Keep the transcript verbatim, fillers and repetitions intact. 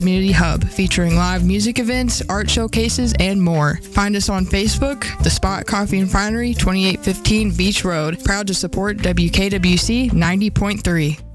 community hub featuring live music events, art showcases, and more. Find us on Facebook, The Spot Coffee and Finery, twenty-eight fifteen Beach Road. Proud to support W K W C ninety point three.